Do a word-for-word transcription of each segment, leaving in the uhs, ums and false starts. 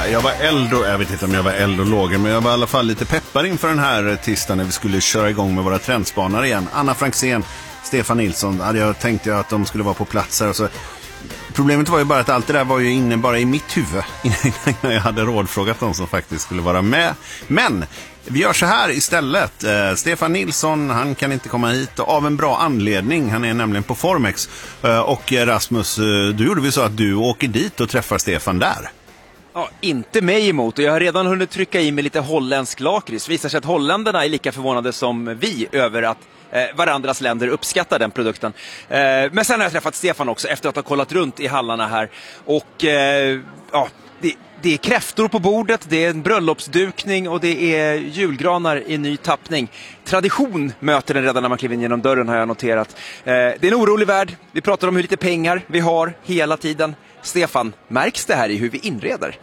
Jag var eld och, jag vet inte om jag var eld och låg, men jag var i alla fall lite peppar inför den här tisdagen när vi skulle köra igång med våra trendspanare igen. Anna Franzén, Stefan Nilsson, hade jag tänkt att de skulle vara på plats här och så. Problemet var ju bara att allt det där var ju inne bara i mitt huvud innan jag hade rådfrågat dem som faktiskt skulle vara med. Men vi gör så här istället. Eh, Stefan Nilsson, han kan inte komma hit av en bra anledning. Han är nämligen på Formex. Eh, och Rasmus, eh, du gjorde vi så att du åker dit och träffar Stefan där. Ja, inte mig emot. Och jag har redan hunnit trycka i mig lite holländsk lakrits. Visar sig att holländarna är lika förvånade som vi över att eh, varandras länder uppskattar den produkten. Eh, men sen har jag träffat Stefan också efter att ha kollat runt i hallarna här. Och eh, ja, det, det är kräftor på bordet, det är en bröllopsdukning och det är julgranar i ny tappning. Tradition möter den redan när man kliver in genom dörren, har jag noterat. Eh, det är en orolig värld. Vi pratar om hur lite pengar vi har hela tiden. Stefan, märks det här i hur vi inreder?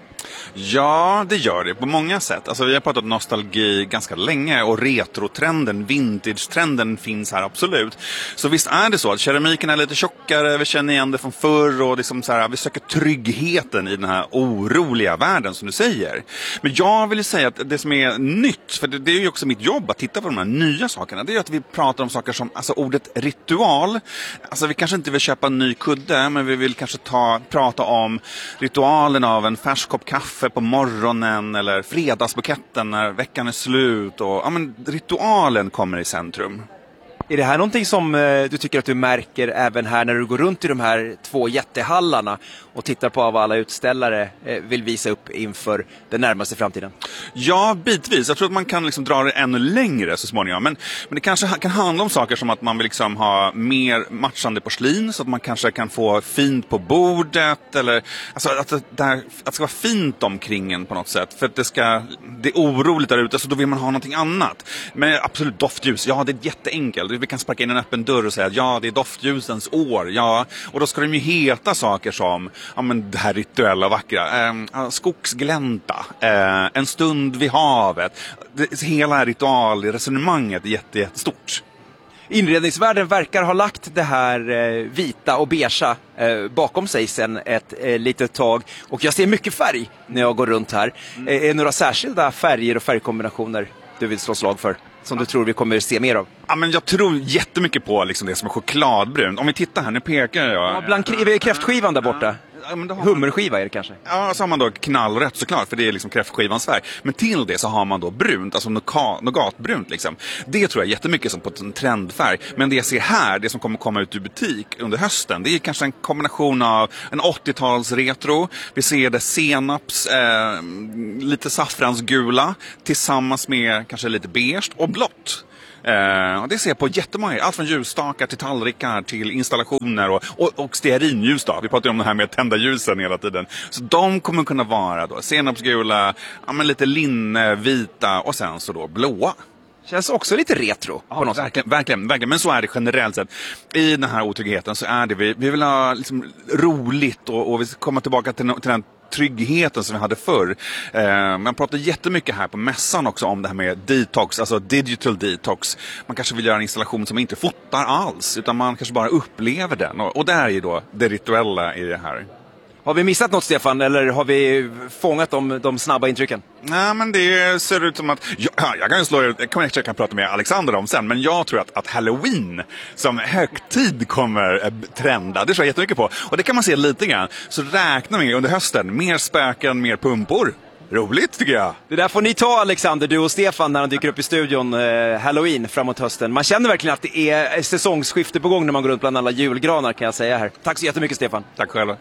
Ja, det gör det på många sätt. Alltså, vi har pratat nostalgi ganska länge och retrotrenden, vintage-trenden finns här absolut. Så visst är det så att keramiken är lite tjockare, vi känner igen det från förr och liksom så här, vi söker tryggheten i den här oroliga världen som du säger. Men jag vill säga att det som är nytt, för det, det är ju också mitt jobb att titta på de här nya sakerna, det är att vi pratar om saker som, alltså ordet ritual, alltså vi kanske inte vill köpa en ny kudde, men vi vill kanske ta, prata om ritualen av en färsk kopp kaffe på morgonen eller fredagsbuketten när veckan är slut och ja, men ritualen kommer i centrum. Är det här någonting som eh, du tycker att du märker även här när du går runt i de här två jättehallarna och tittar på vad alla utställare eh, vill visa upp inför den närmaste framtiden? Ja, bitvis. Jag tror att man kan liksom dra det ännu längre så småningom. Men, men det kanske kan handla om saker som att man vill liksom ha mer matchande porslin så att man kanske kan få fint på bordet eller alltså att det, där, att det ska vara fint omkring en på något sätt. För att det ska, det är oroligt där ute så då vill man ha någonting annat. Men absolut doftljus, ja det är jätteenkelt. Vi kan sparka in en öppen dörr och säga att ja, det är doftljusens år. Ja, och då ska de ju heta saker som ja, men det här rituella vackra. Eh, skogsglänta. Eh, en stund vid havet. Det, hela ritualresonemanget är jätte, jättestort. Inredningsvärlden verkar ha lagt det här eh, vita och beigea eh, bakom sig sedan ett eh, litet tag. Och jag ser mycket färg när jag går runt här. Mm. Eh, är det några särskilda färger och färgkombinationer du vill slå slag för? Som du tror vi kommer se mer av? Ja, men jag tror jättemycket på liksom det som är chokladbrunt. Om vi tittar här, nu pekar jag. Ja, bland k- kräftskivan där borta. Ja, men har hummerskiva är det kanske? Ja, så har man då knallrött såklart, för det är liksom kräftskivans färg. Men till det så har man då brunt, alltså nougatbrunt liksom. Det tror jag jättemycket som på en trendfärg. Men det jag ser här, det som kommer komma ut ur butik under hösten, det är kanske en kombination av en åttio-tals retro. Vi ser det senaps, eh, lite saffransgula tillsammans med kanske lite beige och blått. Uh, och det ser på jättemånga, allt från ljusstakar till tallrikar till installationer och, och, och stearinljus då. Vi pratar ju om det här med att tända ljusen hela tiden. Så de kommer kunna vara då senapsgula, ja, men lite linne, vita och sen så då blåa. Känns också lite retro. Ja, något verkligen, verkligen, verkligen. Men så är det generellt sett. I den här otryggheten så är det vi, vi vill ha liksom roligt och, och vi ska komma tillbaka till, till den tryggheten som vi hade förr. Eh, man pratar jättemycket här på mässan också om det här med detox, alltså digital detox. Man kanske vill göra en installation som inte fotar alls, utan man kanske bara upplever den. Och, och det är ju då det rituella i det här. Har vi missat något, Stefan, eller har vi fångat de, de snabba intrycken? Nej, men det ser ut som att ja, jag kan ju slå, jag kan, jag kan prata med Alexander om sen, men jag tror att, att Halloween som högtid kommer äh, trenda. Det tror jag jättemycket på. Och det kan man se lite grann. Så räknar vi under hösten. Mer spöken, mer pumpor. Roligt tycker jag. Det där får ni ta, Alexander, du och Stefan, när han dyker upp i studion eh, Halloween framåt hösten. Man känner verkligen att det är säsongsskifte på gång när man går runt bland alla julgranar, kan jag säga här. Tack så jättemycket, Stefan. Tack själv.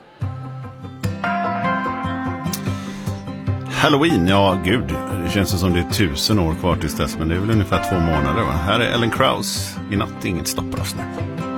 Halloween, ja gud, det känns som det är tusen år kvar tills dess, men det är väl ungefär två månader va? Här är Ellen Krauss, i natt inget stoppar oss nu.